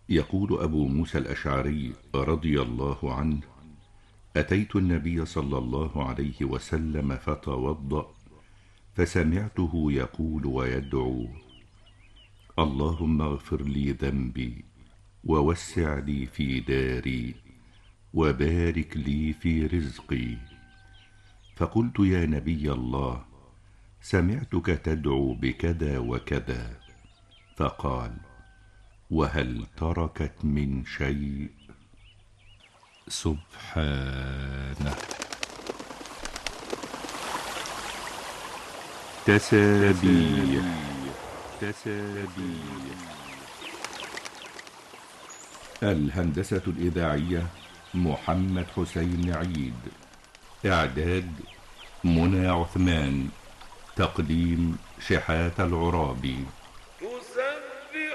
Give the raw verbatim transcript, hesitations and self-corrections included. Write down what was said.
يقول أبو موسى الأشعري رضي الله عنه: أتيت النبي صلى الله عليه وسلم فتوضأ، فسمعته يقول ويدعو: اللهم اغفر لي ذنبي، ووسع لي في داري، وبارك لي في رزقي. فقلت: يا نبي الله، سمعتك تدعو بكذا وكذا. فقال: وهل تركت من شيء؟ سبحانه. تسابيح. تسابيح. الهندسة الإذاعية محمد حسين عيد. إعداد منى عثمان. تقديم شحات العرابي.